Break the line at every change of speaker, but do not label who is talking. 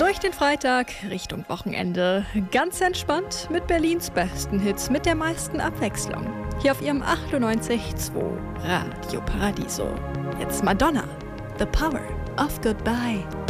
Durch den Freitag Richtung Wochenende. Ganz entspannt mit Berlins besten Hits mit der meisten Abwechslung. Hier auf ihrem 98.2 Radio Paradiso. Jetzt Madonna. The Power of Goodbye.